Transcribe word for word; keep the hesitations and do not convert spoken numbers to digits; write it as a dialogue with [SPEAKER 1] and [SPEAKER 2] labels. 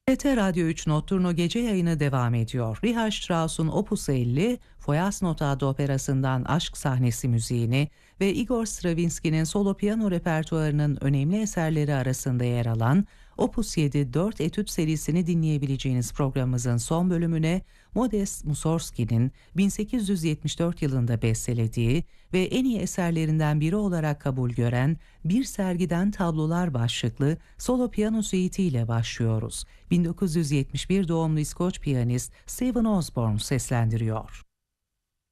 [SPEAKER 1] T R T Radyo üç Notturno gece yayını devam ediyor. Richard Strauss'un Opus elli, Feuillasnot adlı operasından aşk sahnesi müziğini ve Igor Stravinsky'nin solo piyano repertuarının önemli eserleri arasında yer alan Opus yedi dört etüt serisini dinleyebileceğiniz programımızın son bölümüne Modest Mussorgsky'nin bin sekiz yüz yetmiş dört yılında bestelediği ve en iyi eserlerinden biri olarak kabul gören Bir Sergiden Tablolar başlıklı solo piyano suite ile başlıyoruz. bin dokuz yüz yetmiş bir doğumlu İskoç piyanist Stephen Osborne seslendiriyor.